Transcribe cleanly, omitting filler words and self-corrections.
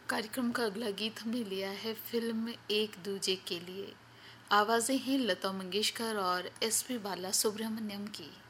कार्यक्रम का अगला गीत हमने लिया है फिल्म एक दूजे के लिए। आवाज़ें हैं लता मंगेशकर और एसपी बाला सुब्रमण्यम की।